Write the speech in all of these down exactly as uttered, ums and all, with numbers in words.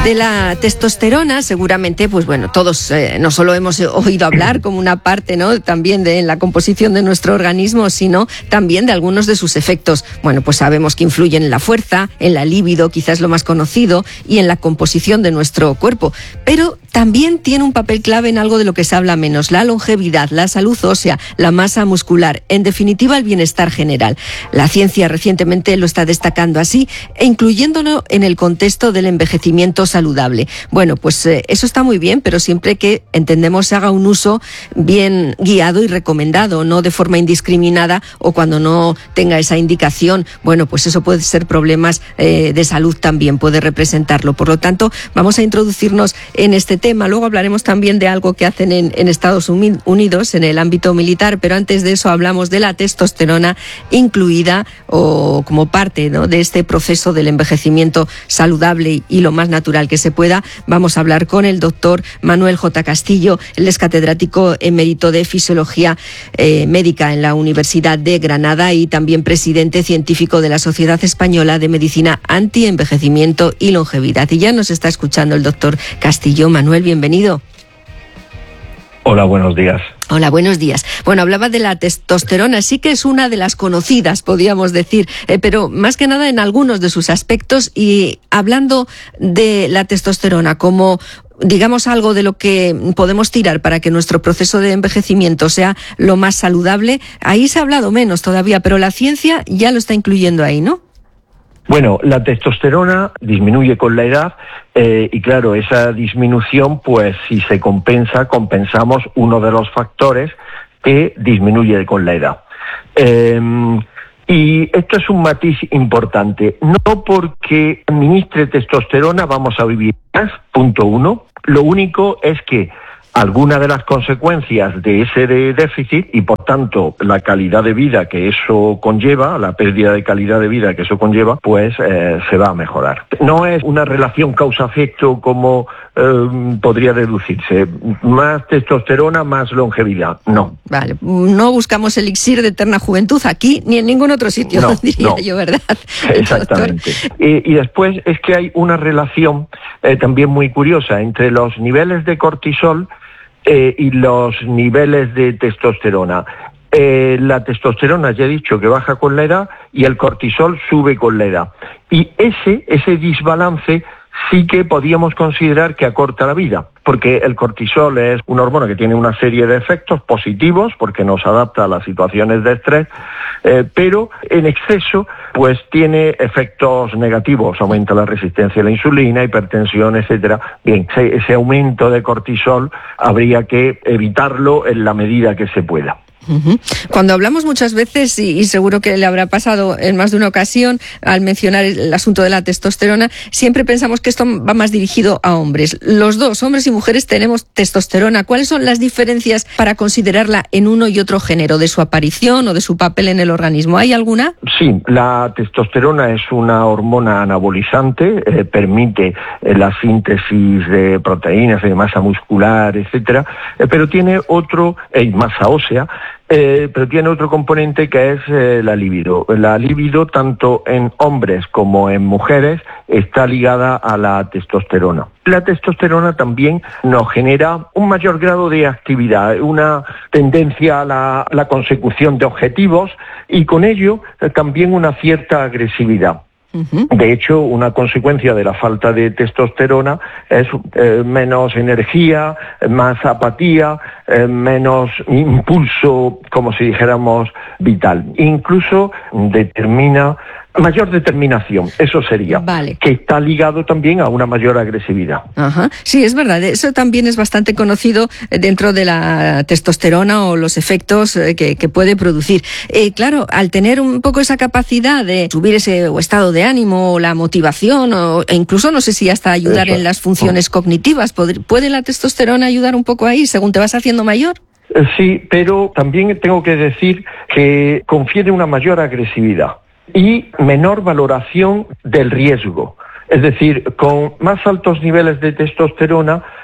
De la testosterona, seguramente, pues bueno, todos eh, no solo hemos oído hablar como una parte, ¿no?, también de la composición de nuestro organismo, sino también de algunos de sus efectos. Bueno, pues sabemos que influyen en la fuerza, en la libido, quizás lo más conocido, y en la composición de nuestro cuerpo. Pero también tiene un papel clave en algo de lo que se habla menos: la longevidad, la salud ósea, la masa muscular, en definitiva, el bienestar general. La ciencia recientemente lo está destacando así, e incluyéndolo en el contexto del envejecimiento saludable. Bueno, pues eh, eso está muy bien, pero siempre que, entendemos, se haga un uso bien guiado y recomendado, no de forma indiscriminada, o cuando no tenga esa indicación, bueno, pues eso puede ser problemas eh, de salud también, puede representarlo. Por lo tanto, vamos a introducirnos en este tema. Luego hablaremos también de algo que hacen en, en Estados Unidos, en el ámbito militar, pero antes de eso hablamos de la testosterona incluida o como parte, ¿no?, de este proceso del envejecimiento saludable y lo más natural que se pueda. Vamos a hablar con el doctor Manuel J. Castillo. Él es catedrático emérito de Fisiología eh, Médica en la Universidad de Granada y también presidente científico de la Sociedad Española de Medicina Anti-Envejecimiento y Longevidad. Y ya nos está escuchando el doctor Castillo. Manuel, bienvenido. Hola, buenos días. Hola, buenos días. Bueno, hablaba de la testosterona, sí que es una de las conocidas, podríamos decir, eh, pero más que nada en algunos de sus aspectos. Y hablando de la testosterona como, digamos, algo de lo que podemos tirar para que nuestro proceso de envejecimiento sea lo más saludable, ahí se ha hablado menos todavía, pero la ciencia ya lo está incluyendo ahí, ¿no? Bueno, la testosterona disminuye con la edad eh, y claro, esa disminución, pues si se compensa, compensamos uno de los factores que disminuye con la edad. Eh, y esto es un matiz importante. No porque administre testosterona vamos a vivir más, punto uno. Lo único es que alguna de las consecuencias de ese de déficit y por tanto la calidad de vida que eso conlleva, la pérdida de calidad de vida que eso conlleva, pues eh, se va a mejorar. No es una relación causa-efecto como eh, podría deducirse, más testosterona, más longevidad, no. Vale, no buscamos elixir de eterna juventud aquí ni en ningún otro sitio, no, diría no. yo, ¿verdad? Exactamente. Y, y después es que hay una relación eh, también muy curiosa entre los niveles de cortisol Eh, y los niveles de testosterona. Eh, la testosterona, ya he dicho, que baja con la edad y el cortisol sube con la edad. Y ese, ese desbalance sí que podíamos considerar que acorta la vida, porque el cortisol es una hormona que tiene una serie de efectos positivos, porque nos adapta a las situaciones de estrés, eh, pero en exceso pues tiene efectos negativos, aumenta la resistencia a la insulina, hipertensión, etcétera. Bien, ese, ese aumento de cortisol habría que evitarlo en la medida que se pueda. Uh-huh. Cuando hablamos muchas veces, y, y seguro que le habrá pasado en más de una ocasión, al mencionar el asunto de la testosterona, siempre pensamos que esto va más dirigido a hombres. Los dos, hombres y mujeres, tenemos testosterona. ¿Cuáles son las diferencias para considerarla en uno y otro género, de su aparición o de su papel en el organismo? ¿Hay alguna? Sí, la testosterona es una hormona anabolizante, eh, permite eh, la síntesis de proteínas, de masa muscular, etcétera, eh, pero tiene otro, eh, masa ósea, Eh, pero tiene otro componente que es eh, la libido. La libido, tanto en hombres como en mujeres, está ligada a la testosterona. La testosterona también nos genera un mayor grado de actividad, una tendencia a la, a la consecución de objetivos y con ello eh, también una cierta agresividad. De hecho, una consecuencia de la falta de testosterona es eh, menos energía, más apatía, eh, menos impulso, como si dijéramos, vital. Incluso determina mayor determinación, eso sería, vale, que está ligado también a una mayor agresividad. Ajá. Sí, es verdad, eso también es bastante conocido dentro de la testosterona o los efectos que, que puede producir. Eh, claro, al tener un poco esa capacidad de subir ese estado de ánimo o la motivación, o, e incluso no sé si hasta ayudar eso en las funciones oh. cognitivas, ¿puede la testosterona ayudar un poco ahí según te vas haciendo mayor? Sí, pero también tengo que decir que confiere una mayor agresividad y menor valoración del riesgo. Es decir, con más altos niveles de testosterona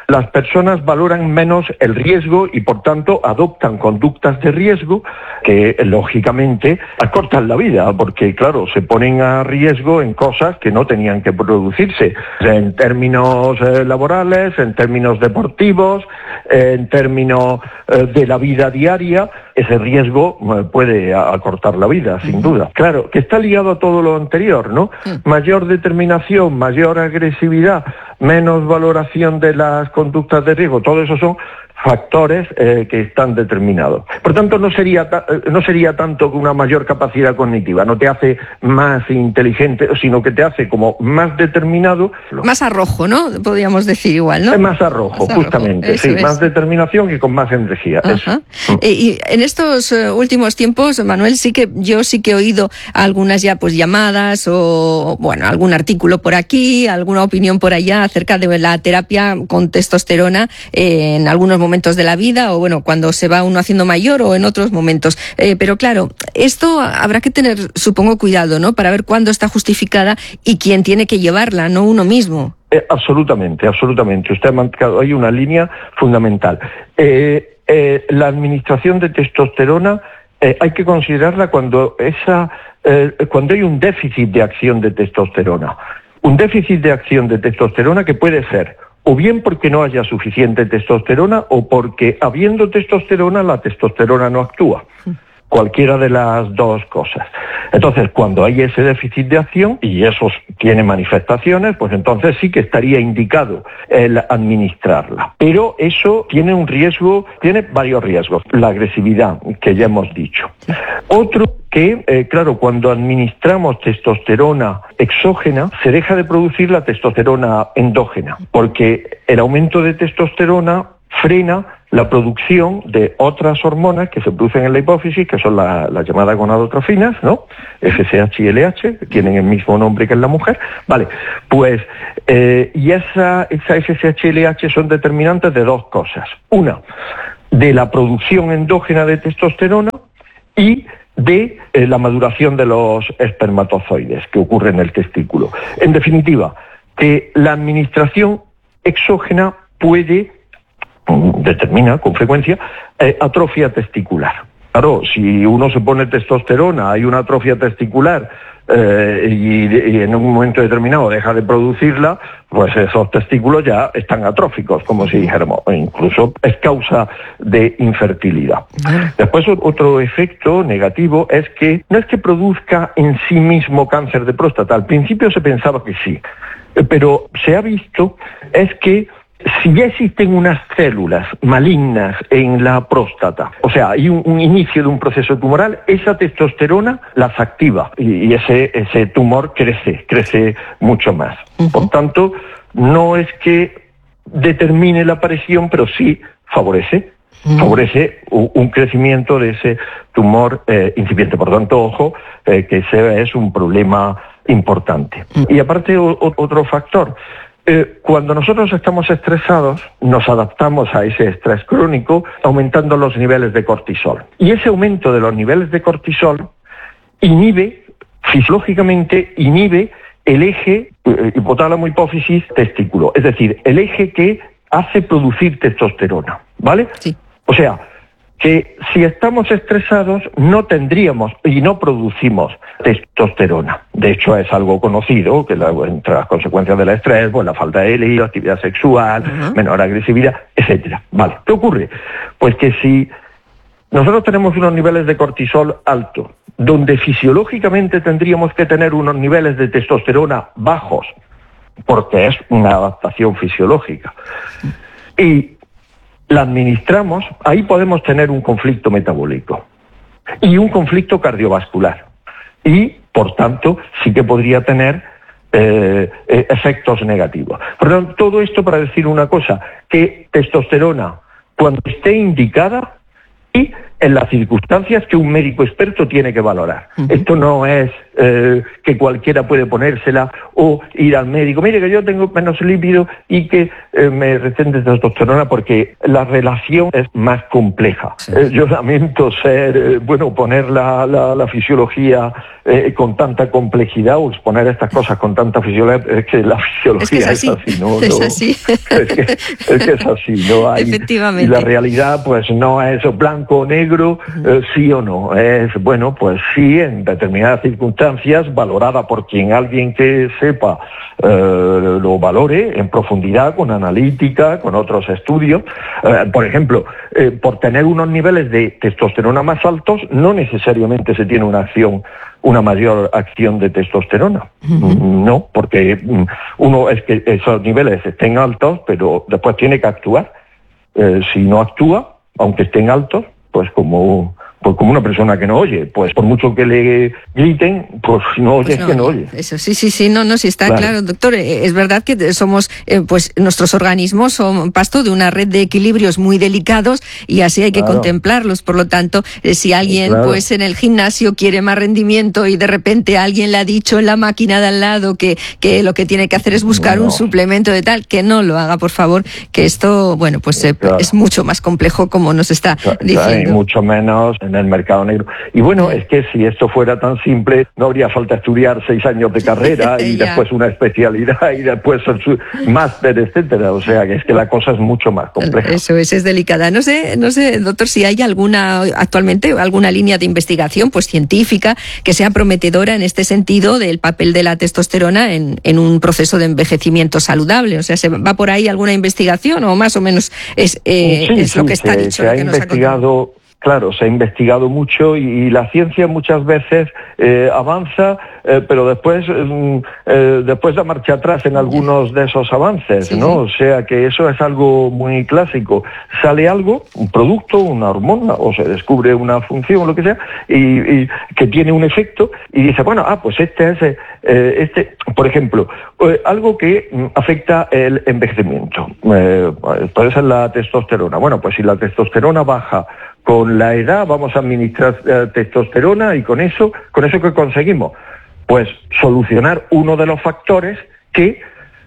las personas valoran menos el riesgo y por tanto adoptan conductas de riesgo que lógicamente acortan la vida, porque claro, se ponen a riesgo en cosas que no tenían que producirse, en términos eh, laborales, en términos deportivos, eh, en términos eh, de la vida diaria. Ese riesgo eh, puede acortar la vida, sin duda. Claro, que está ligado a todo lo anterior, ¿no? Mayor determinación, mayor agresividad, menos valoración de las conductas de riesgo, todo eso son factores eh, que están determinados. Por tanto, no sería ta- no sería tanto una mayor capacidad cognitiva, no te hace más inteligente, sino que te hace como más determinado. Más arrojo, ¿no? Podríamos decir igual, ¿no? Es más arrojo, más justamente, arrojo. Sí, es. Más determinación y con más energía. Eso. Eh, y en estos uh, últimos tiempos, Manuel, sí que yo sí que he oído algunas ya pues llamadas o, bueno, algún artículo por aquí, alguna opinión por allá acerca de la terapia con testosterona eh, en algunos momentos de la vida, o bueno, cuando se va uno haciendo mayor o en otros momentos. Eh, pero claro, esto habrá que tener, supongo, cuidado, ¿no? Para ver cuándo está justificada y quién tiene que llevarla, no uno mismo. Eh, absolutamente, absolutamente. Usted ha marcado ahí una línea fundamental. Eh, eh, la administración de testosterona eh, hay que considerarla cuando esa, eh, cuando hay un déficit de acción de testosterona. Un déficit de acción de testosterona que puede ser o bien porque no haya suficiente testosterona o porque habiendo testosterona la testosterona no actúa. Cualquiera de las dos cosas. Entonces, cuando hay ese déficit de acción y eso tiene manifestaciones, pues entonces sí que estaría indicado el administrarla. Pero eso tiene un riesgo, tiene varios riesgos. La agresividad, que ya hemos dicho. Otro que, eh, claro, cuando administramos testosterona exógena, se deja de producir la testosterona endógena, porque el aumento de testosterona frena la producción de otras hormonas que se producen en la hipófisis, que son las la llamadas gonadotrofinas, ¿no? F S H y L H, que tienen el mismo nombre que en la mujer. Vale, pues, eh, y esa, esa F S H y L H son determinantes de dos cosas. Una, de la producción endógena de testosterona y de eh, la maduración de los espermatozoides que ocurre en el testículo. En definitiva, que la administración exógena puede determina con frecuencia eh, atrofia testicular. Claro, si uno se pone testosterona, hay una atrofia testicular eh, y, y en un momento determinado deja de producirla, pues esos testículos ya están atróficos, como si dijéramos, e incluso es causa de infertilidad. Después otro efecto negativo es que no es que produzca en sí mismo cáncer de próstata, al principio se pensaba que sí, pero se ha visto es que si ya existen unas células malignas en la próstata, o sea, hay un, un inicio de un proceso tumoral, esa testosterona las activa y, y ese, ese tumor crece, crece mucho más. Uh-huh. Por tanto, no es que determine la aparición, pero sí favorece, uh-huh. favorece un, un crecimiento de ese tumor eh, incipiente. Por tanto, ojo, eh, que ese es un problema importante. Uh-huh. Y aparte, o, otro factor. Eh, cuando nosotros estamos estresados, nos adaptamos a ese estrés crónico aumentando los niveles de cortisol. Y ese aumento de los niveles de cortisol inhibe, fisiológicamente, inhibe el eje eh, hipotálamo, hipófisis, testículo. Es decir, el eje que hace producir testosterona, ¿vale? Sí. O sea, que si estamos estresados no tendríamos y no producimos testosterona. De hecho, es algo conocido, que la, entre las consecuencias del estrés, pues la falta de líbido, actividad sexual, uh-huh. menor agresividad, etcétera. Vale, ¿qué ocurre? Pues que si nosotros tenemos unos niveles de cortisol altos, donde fisiológicamente tendríamos que tener unos niveles de testosterona bajos, porque es una adaptación fisiológica, y la administramos, ahí podemos tener un conflicto metabólico y un conflicto cardiovascular. Y, por tanto, sí que podría tener eh, eh, efectos negativos. Por lo tanto, todo esto para decir una cosa, que testosterona, cuando esté indicada y en las circunstancias que un médico experto tiene que valorar. Uh-huh. Esto no es eh, que cualquiera puede ponérsela, o ir al médico, mire que yo tengo menos lípido y que eh, me receten testosterona, porque la relación es más compleja. Sí. Eh, yo lamento ser, eh, bueno, poner la, la, la fisiología eh, con tanta complejidad, o exponer estas cosas con tanta fisiología, es que la fisiología es, que es así, es así, ¿no? Es no, así. Es que, es que es así, ¿no? Hay, efectivamente. Y la realidad, pues, no es blanco o negro, eh, sí o no. Es, bueno, pues sí, en determinadas circunstancias, valorada por quien alguien que sepa eh, lo valore en profundidad, con analítica, con otros estudios. Eh, por ejemplo, eh, por tener unos niveles de testosterona más altos, no necesariamente se tiene una acción, una mayor acción de testosterona. Uh-huh. No, porque uno es que esos niveles estén altos, pero después tiene que actuar. Eh, si no actúa, aunque estén altos, pues como... pues como una persona que no oye, pues por mucho que le griten, pues si no oye, pues no, es que no oye. Eso sí, sí, sí, no, no, sí está claro, claro doctor. Es verdad que somos, eh, pues nuestros organismos son pasto de una red de equilibrios muy delicados y así hay que claro. contemplarlos. Por lo tanto, eh, si alguien, claro. pues en el gimnasio quiere más rendimiento y de repente alguien le ha dicho en la máquina de al lado que, que lo que tiene que hacer es buscar bueno. un suplemento de tal, que no lo haga, por favor, que esto, bueno, pues eh, claro. es mucho más complejo, como nos está claro, diciendo. Y mucho menos en el mercado negro. Y bueno, es que si esto fuera tan simple, no habría falta estudiar seis años de carrera y después una especialidad y después su máster, etcétera. O sea, que es que la cosa es mucho más compleja. Eso es, es delicada. No sé, no sé, doctor, si hay alguna, actualmente, alguna línea de investigación, pues científica, que sea prometedora en este sentido del papel de la testosterona en, en un proceso de envejecimiento saludable. O sea, ¿se va por ahí alguna investigación o más o menos es, eh, sí, es sí, lo que está se, dicho? Se ha investigado... Claro, se ha investigado mucho y, y la ciencia muchas veces eh, avanza, eh, pero después eh, eh, después da marcha atrás en algunos de esos avances, sí, ¿no? Sí. O sea que eso es algo muy clásico. Sale algo, un producto, una hormona, o se descubre una función, lo que sea, y, y que tiene un efecto, y dice, bueno, ah, pues este es, eh, este, por ejemplo, eh, algo que afecta el envejecimiento. Eh, puede ser la testosterona. Bueno, pues si la testosterona baja con la edad, vamos a administrar eh, testosterona y con eso, ¿con eso qué conseguimos? Pues solucionar uno de los factores que,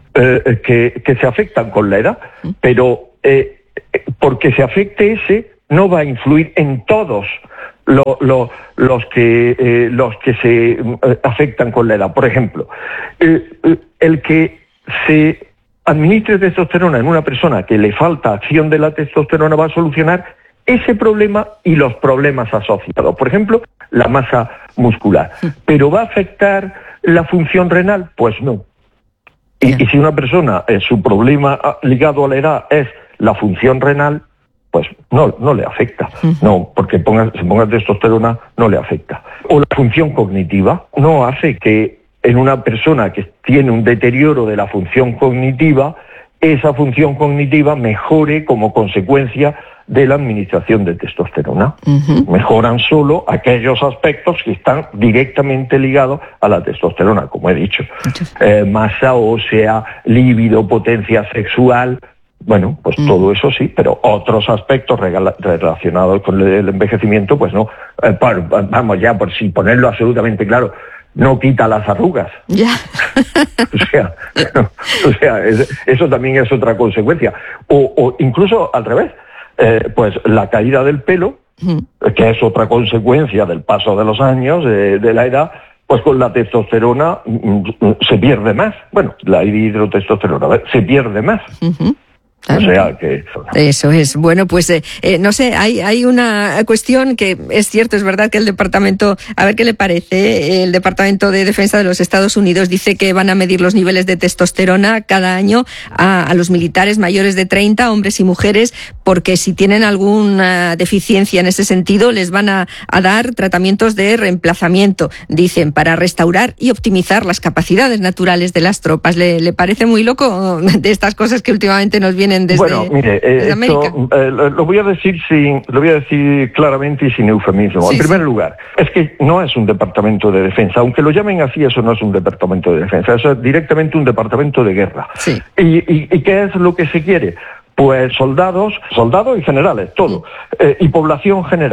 eh, que, que se afectan con la edad, pero eh, porque se afecte ese no va a influir en todos lo, lo, los, que, eh, los que se eh, afectan con la edad. Por ejemplo, eh, eh, el que se administre testosterona en una persona que le falta acción de la testosterona va a solucionar ese problema y los problemas asociados. Por ejemplo, la masa muscular. ¿Pero va a afectar la función renal? Pues no. Y, y si una persona, eh, su problema ligado a la edad es la función renal, pues no, no le afecta. No, porque ponga, se ponga testosterona, no le afecta. O la función cognitiva no hace que en una persona que tiene un deterioro de la función cognitiva, esa función cognitiva mejore como consecuencia de la administración de testosterona. Uh-huh. Mejoran solo aquellos aspectos que están directamente ligados a la testosterona, como he dicho. Uh-huh. Eh, masa ósea, líbido, potencia sexual, bueno, pues uh-huh. todo eso sí, pero otros aspectos regala- relacionados con el envejecimiento, pues no. Eh, por, vamos ya, por sin ponerlo absolutamente claro, no quita las arrugas. Ya. o sea, no, o sea es, eso también es otra consecuencia. O, o incluso al revés. Eh, pues la caída del pelo, uh-huh. que es otra consecuencia del paso de los años, eh, de la edad, pues con la testosterona mm, se pierde más. Bueno, la hidrotestosterona se pierde más. Uh-huh. Claro. O sea que eso es. Bueno, pues eh, eh, no sé, hay hay una cuestión que es cierto, es verdad que el departamento, a ver qué le parece, el Departamento de Defensa de los Estados Unidos dice que van a medir los niveles de testosterona cada año a, a los militares mayores de treinta, hombres y mujeres, porque si tienen alguna deficiencia en ese sentido les van a, a dar tratamientos de reemplazamiento, dicen, para restaurar y optimizar las capacidades naturales de las tropas. ¿Le, le parece muy loco de estas cosas que últimamente nos vienen desde, bueno, mire, eh, desde América? Esto, eh, lo voy a decir sin, lo voy a decir claramente y sin eufemismo. Sí, en primer sí. lugar, es que no es un departamento de defensa, aunque lo llamen así, eso no es un departamento de defensa, eso es directamente un departamento de guerra. Sí. ¿Y, y, y qué es lo que se quiere? Pues soldados, soldados y generales, todo, eh, y población general,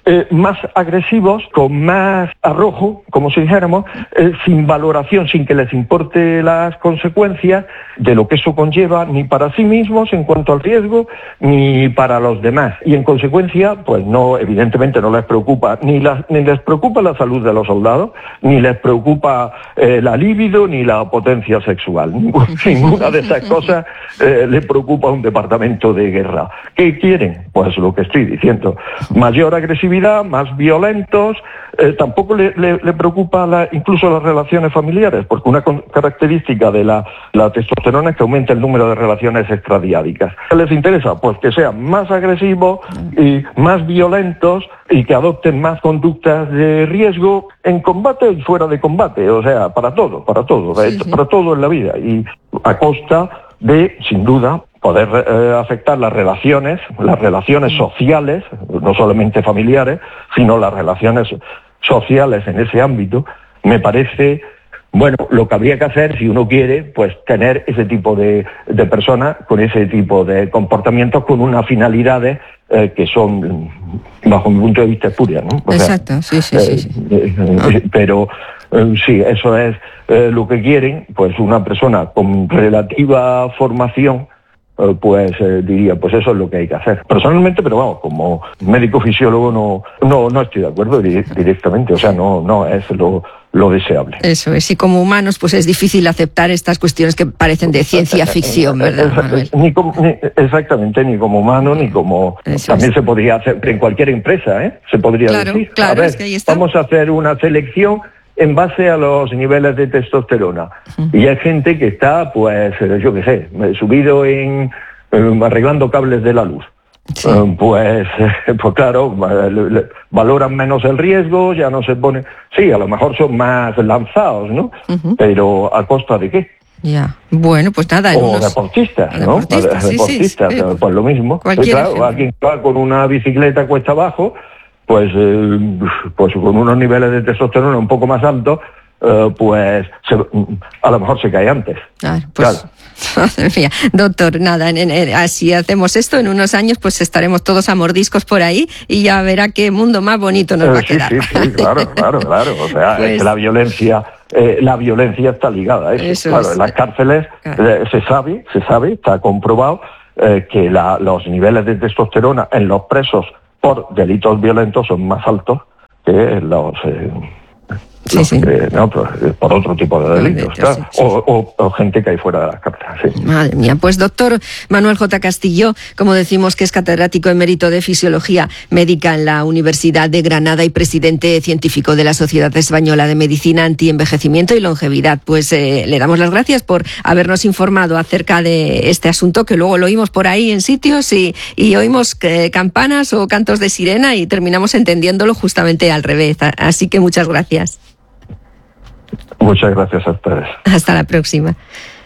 eh, más agresivos, con más arrojo, como si dijéramos, eh, sin valoración, sin que les importe las consecuencias de lo que eso conlleva, ni para sí mismos en cuanto al riesgo, ni para los demás. Y en consecuencia, pues no, evidentemente no les preocupa, ni, la, ni les preocupa la salud de los soldados, ni les preocupa eh, la libido, ni la potencia sexual. Ninguna de esas cosas eh, le preocupa a un departamento de guerra. ¿Qué quieren? Pues lo que estoy diciendo. Mayor agresividad, más violentos, eh, tampoco le, le, le preocupa la, incluso las relaciones familiares, porque una con, característica de la, la testosterona es que aumenta el número de relaciones extradiádicas. ¿Qué les interesa? Pues que sean más agresivos y más violentos y que adopten más conductas de riesgo en combate y fuera de combate, o sea, para todo, para todo, sí, sí. para todo en la vida, y a costa de, sin duda, poder eh, afectar las relaciones, las relaciones sociales, no solamente familiares, sino las relaciones sociales en ese ámbito. Me parece, bueno, lo que habría que hacer, si uno quiere, pues tener ese tipo de, de personas con ese tipo de comportamientos con unas finalidades eh, que son, bajo mi punto de vista, espurias, ¿no? O Exacto, sea, sí, sí, sí. sí. Eh, eh, ah. Pero eh, sí, eso es eh, lo que quieren, pues una persona con relativa formación, pues eh, diría, pues eso es lo que hay que hacer. Personalmente, pero vamos, como médico fisiólogo no no no estoy de acuerdo directamente, o sea, no no es lo, lo deseable. Eso es, y como humanos, pues es difícil aceptar estas cuestiones que parecen de ciencia ficción, ¿verdad, Manuel? Ni como, ni, exactamente, ni como humano, ni como... Eso también es. Se podría hacer en cualquier empresa, ¿eh? Se podría claro, decir, claro, a ver, es que ahí está. Vamos a hacer una selección en base a los niveles de testosterona. Uh-huh. Y hay gente que está, pues, yo qué sé, subido en eh, arreglando cables de la luz. Sí. Eh, pues, eh, pues claro, le, le, valoran menos el riesgo, ya no se pone... Sí, a lo mejor son más lanzados, ¿no? Uh-huh. Pero ¿a costa de qué? Ya, bueno, pues nada. O unos... deportistas, ¿no? Deportistas, sí, deportistas, sí, sí. Pues lo mismo. Pues claro, alguien que va con una bicicleta cuesta abajo, pues, eh, pues con unos niveles de testosterona un poco más altos, eh, pues se, a lo mejor se cae antes. Claro, pues, claro. Madre mía, doctor, nada, en, en, así hacemos esto, en unos años pues estaremos todos a mordiscos por ahí y ya verá qué mundo más bonito nos eh, va a sí, quedar. Sí, sí, claro, claro, claro. O sea, pues... es que la violencia... Eh, la violencia está ligada a eso. eso claro, es. En las cárceles claro. eh, se sabe, se sabe, está comprobado eh, que la, los niveles de testosterona en los presos por delitos violentos son más altos que los, eh, sí, los sí. Eh, no, por, por otro tipo de delitos, claro. sí, sí, o, o, o gente que hay fuera de las cárceles. Sí. Madre mía, pues doctor Manuel J. Castillo, como decimos que es catedrático emérito de Fisiología Médica en la Universidad de Granada y presidente científico de la Sociedad Española de Medicina Antienvejecimiento y Longevidad, pues eh, le damos las gracias por habernos informado acerca de este asunto, que luego lo oímos por ahí en sitios y, y oímos eh, campanas o cantos de sirena y terminamos entendiéndolo justamente al revés. Así que muchas gracias. Muchas gracias a ustedes. Hasta la próxima.